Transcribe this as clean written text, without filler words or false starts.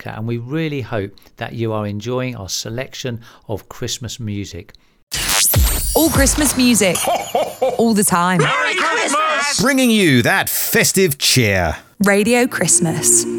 Parker, and we really hope that you are enjoying our selection of Christmas music. All Christmas music, all the time. Merry Christmas! Bringing you that festive cheer. Radio Christmas.